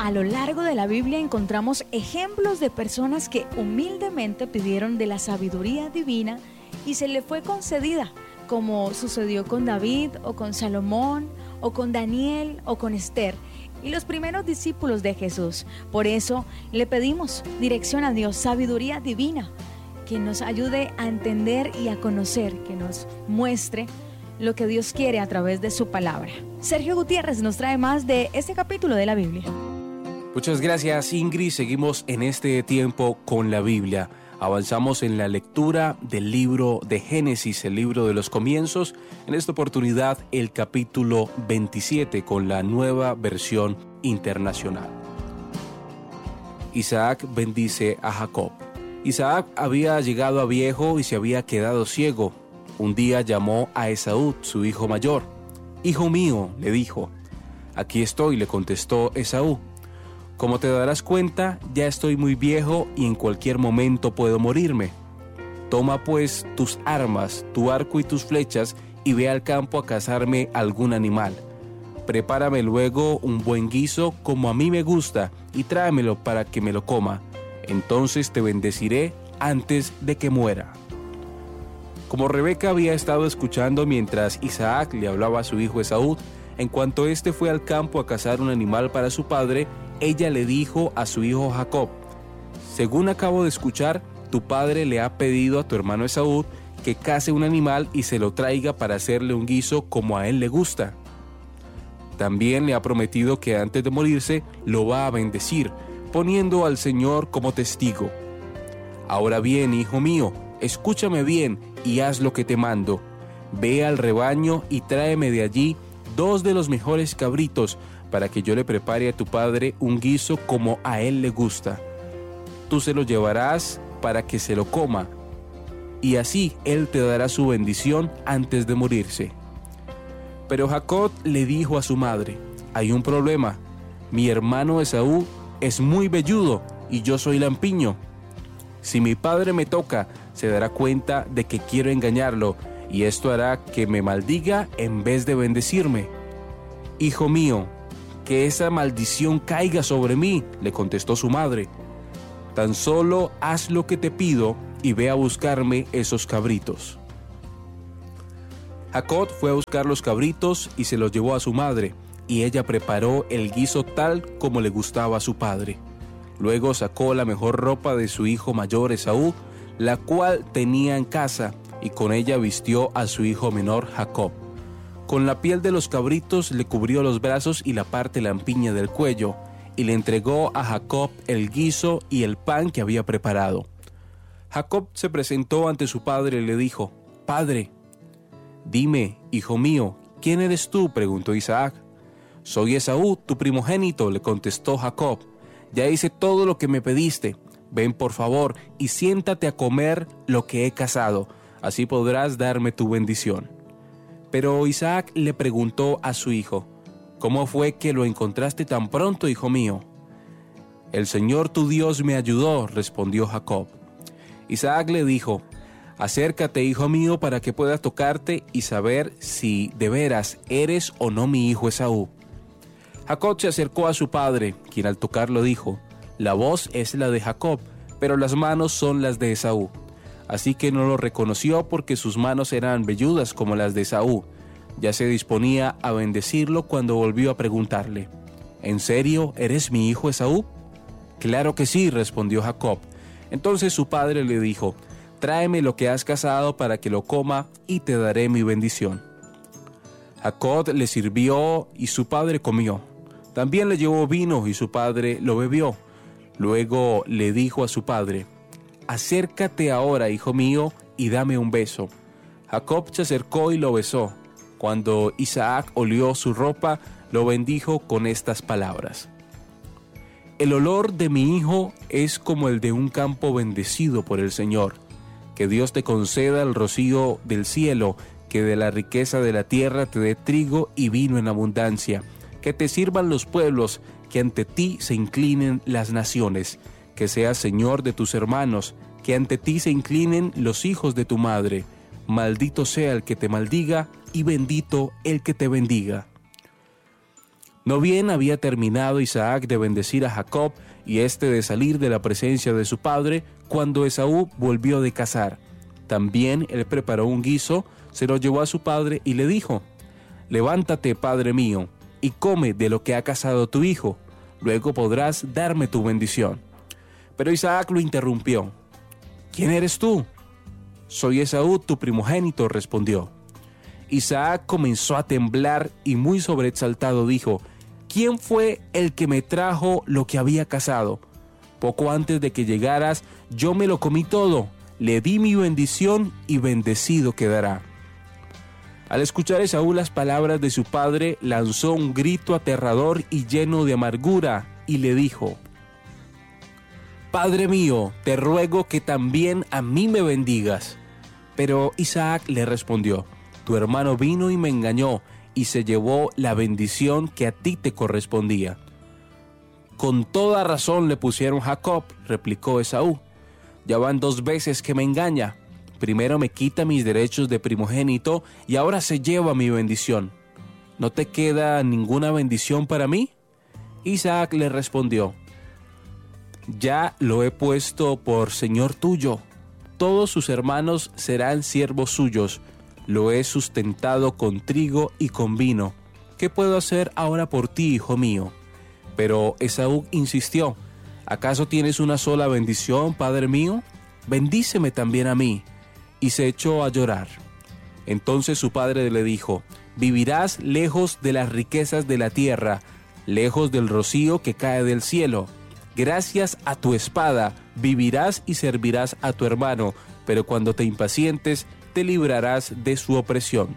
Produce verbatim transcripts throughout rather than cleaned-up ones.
a lo largo de la Biblia encontramos ejemplos de personas que humildemente pidieron de la sabiduría divina y se le fue concedida, como sucedió con David o con Salomón o con Daniel o con Esther y los primeros discípulos de Jesús. Por eso le pedimos dirección a Dios, sabiduría divina, que nos ayude a entender y a conocer, que nos muestre lo que Dios quiere a través de su palabra. Sergio Gutiérrez nos trae más de este capítulo de la Biblia. Muchas gracias, Ingrid. Seguimos en este tiempo con la Biblia. Avanzamos en la lectura del libro de Génesis, el libro de los comienzos. En esta oportunidad, el capítulo veintisiete con la nueva versión internacional. Isaac bendice a Jacob. Isaac había llegado a viejo y se había quedado ciego. Un día llamó a Esaú, su hijo mayor. «Hijo mío», le dijo. «Aquí estoy», le contestó Esaú. «Como te darás cuenta, ya estoy muy viejo y en cualquier momento puedo morirme. Toma pues tus armas, tu arco y tus flechas y ve al campo a cazarme algún animal. Prepárame luego un buen guiso como a mí me gusta y tráemelo para que me lo coma. Entonces te bendeciré antes de que muera». Como Rebeca había estado escuchando mientras Isaac le hablaba a su hijo Esaú, en cuanto éste fue al campo a cazar un animal para su padre, ella le dijo a su hijo Jacob: «Según acabo de escuchar, tu padre le ha pedido a tu hermano Esaú que case un animal y se lo traiga para hacerle un guiso como a él le gusta. También le ha prometido que antes de morirse lo va a bendecir, poniendo al Señor como testigo. Ahora bien, hijo mío, escúchame bien y haz lo que te mando. Ve al rebaño y tráeme de allí dos de los mejores cabritos para que yo le prepare a tu padre un guiso como a él le gusta. Tú se lo llevarás para que se lo coma, y así él te dará su bendición antes de morirse». Pero Jacob le dijo a su madre: «Hay un problema. Mi hermano Esaú es muy velludo y yo soy lampiño. Si mi padre me toca, se dará cuenta de que quiero engañarlo, y esto hará que me maldiga en vez de bendecirme». «Hijo mío, que esa maldición caiga sobre mí», le contestó su madre. «Tan solo haz lo que te pido y ve a buscarme esos cabritos». Jacob fue a buscar los cabritos y se los llevó a su madre, y ella preparó el guiso tal como le gustaba a su padre. Luego sacó la mejor ropa de su hijo mayor Esaú, la cual tenía en casa, y con ella vistió a su hijo menor Jacob. Con la piel de los cabritos le cubrió los brazos y la parte lampiña del cuello, y le entregó a Jacob el guiso y el pan que había preparado. Jacob se presentó ante su padre y le dijo: «Padre». «Dime, hijo mío, ¿quién eres tú?», preguntó Isaac. «Soy Esaú, tu primogénito», le contestó Jacob. «Ya hice todo lo que me pediste. Ven por favor y siéntate a comer lo que he cazado, así podrás darme tu bendición». Pero Isaac le preguntó a su hijo: «¿Cómo fue que lo encontraste tan pronto, hijo mío?». «El Señor tu Dios me ayudó», respondió Jacob. Isaac le dijo: «Acércate, hijo mío, para que pueda tocarte y saber si de veras eres o no mi hijo Esaú». Jacob se acercó a su padre, quien al tocarlo dijo: «La voz es la de Jacob, pero las manos son las de Esaú». Así que no lo reconoció porque sus manos eran velludas como las de Esaú. Ya se disponía a bendecirlo cuando volvió a preguntarle: «¿En serio eres mi hijo Esaú?». «Claro que sí», respondió Jacob. Entonces su padre le dijo: «Tráeme lo que has cazado para que lo coma y te daré mi bendición». Jacob le sirvió y su padre comió. También le llevó vino y su padre lo bebió. Luego le dijo a su padre: «Acércate ahora, hijo mío, y dame un beso». Jacob se acercó y lo besó. Cuando Isaac olió su ropa, lo bendijo con estas palabras: «El olor de mi hijo es como el de un campo bendecido por el Señor. Que Dios te conceda el rocío del cielo, que de la riqueza de la tierra te dé trigo y vino en abundancia. Que te sirvan los pueblos, que ante ti se inclinen las naciones. Que seas Señor de tus hermanos, que ante ti se inclinen los hijos de tu madre. Maldito sea el que te maldiga y bendito el que te bendiga». No bien había terminado Isaac de bendecir a Jacob y éste de salir de la presencia de su padre, cuando Esaú volvió de cazar. También él preparó un guiso, se lo llevó a su padre y le dijo: «Levántate, padre mío, y come de lo que ha cazado tu hijo. Luego podrás darme tu bendición». Pero Isaac lo interrumpió. «¿Quién eres tú?». «Soy Esaú, tu primogénito», respondió. Isaac comenzó a temblar y muy sobresaltado dijo: «¿Quién fue el que me trajo lo que había cazado? Poco antes de que llegaras, yo me lo comí todo. Le di mi bendición y bendecido quedará». Al escuchar Esaú las palabras de su padre, lanzó un grito aterrador y lleno de amargura y le dijo: «Padre mío, te ruego que también a mí me bendigas». Pero Isaac le respondió: «Tu hermano vino y me engañó, y se llevó la bendición que a ti te correspondía». «Con toda razón le pusieron Jacob», replicó Esaú. «Ya van dos veces que me engaña. Primero me quita mis derechos de primogénito y ahora se lleva mi bendición. ¿No te queda ninguna bendición para mí?». Isaac le respondió: «Ya lo he puesto por señor tuyo. Todos sus hermanos serán siervos suyos. Lo he sustentado con trigo y con vino. ¿Qué puedo hacer ahora por ti, hijo mío?». Pero Esaú insistió: «¿Acaso tienes una sola bendición, padre mío? Bendíceme también a mí». Y se echó a llorar. Entonces su padre le dijo: «Vivirás lejos de las riquezas de la tierra, lejos del rocío que cae del cielo. Gracias a tu espada vivirás y servirás a tu hermano, pero cuando te impacientes te librarás de su opresión».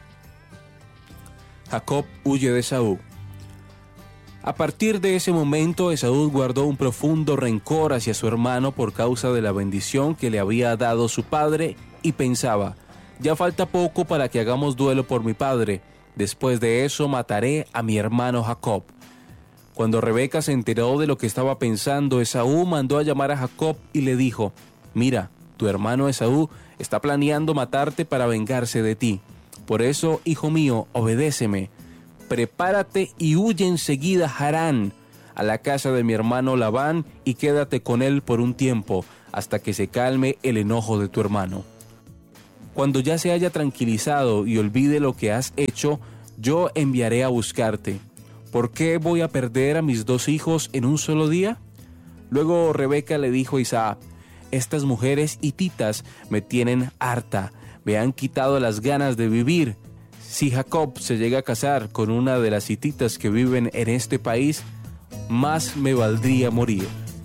Jacob huye de Esaú. A partir de ese momento, Esaú guardó un profundo rencor hacia su hermano por causa de la bendición que le había dado su padre y pensaba: «Ya falta poco para que hagamos duelo por mi padre. Después de eso mataré a mi hermano Jacob». Cuando Rebeca se enteró de lo que estaba pensando, Esaú mandó a llamar a Jacob y le dijo: «Mira, tu hermano Esaú está planeando matarte para vengarse de ti. Por eso, hijo mío, obedéceme. Prepárate y huye enseguida a Harán, a la casa de mi hermano Labán, y quédate con él por un tiempo, hasta que se calme el enojo de tu hermano. Cuando ya se haya tranquilizado y olvide lo que has hecho, yo enviaré a buscarte. ¿Por qué voy a perder a mis dos hijos en un solo día?». Luego Rebeca le dijo a Isaac: «Estas mujeres hititas me tienen harta, me han quitado las ganas de vivir. Si Jacob se llega a casar con una de las hititas que viven en este país, más me valdría morir».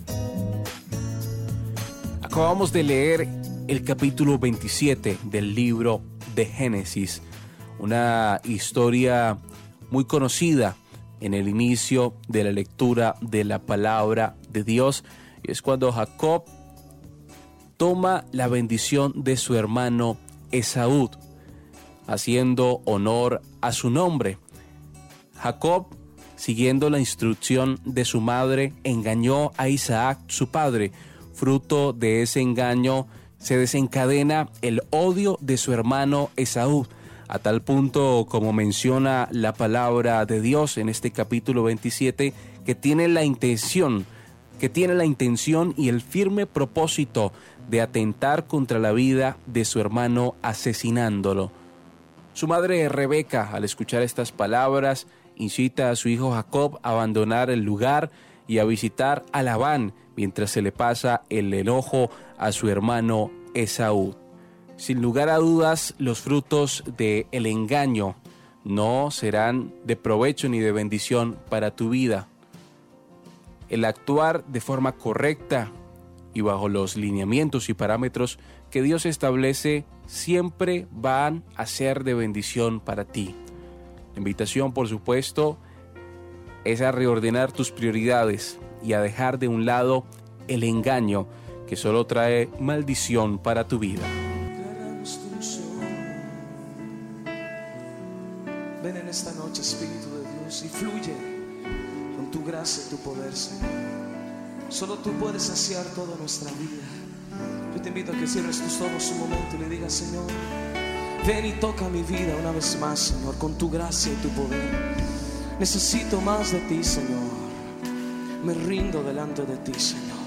Acabamos de leer el capítulo veintisiete del libro de Génesis, una historia muy conocida en el inicio de la lectura de la palabra de Dios, y es cuando Jacob toma la bendición de su hermano Esaú, haciendo honor a su nombre. Jacob, siguiendo la instrucción de su madre, engañó a Isaac, su padre. Fruto de ese engaño se desencadena el odio de su hermano Esaú, a tal punto, como menciona la palabra de Dios en este capítulo veintisiete, que tiene la intención, que tiene la intención y el firme propósito de atentar contra la vida de su hermano, asesinándolo. Su madre Rebeca, al escuchar estas palabras, incita a su hijo Jacob a abandonar el lugar y a visitar a Labán, mientras se le pasa el enojo a su hermano Esaú. Sin lugar a dudas, los frutos del engaño no serán de provecho ni de bendición para tu vida. El actuar de forma correcta y bajo los lineamientos y parámetros que Dios establece siempre van a ser de bendición para ti. La invitación, por supuesto, es a reordenar tus prioridades y a dejar de un lado el engaño que solo trae maldición para tu vida. Ven en esta noche, Espíritu de Dios, y fluye con tu gracia y tu poder, Señor. Solo tú puedes saciar toda nuestra vida. Yo te invito a que cierres tus ojos un momento y le digas: Señor, ven y toca mi vida una vez más, Señor, con tu gracia y tu poder. Necesito más de ti, Señor. Me rindo delante de ti, Señor.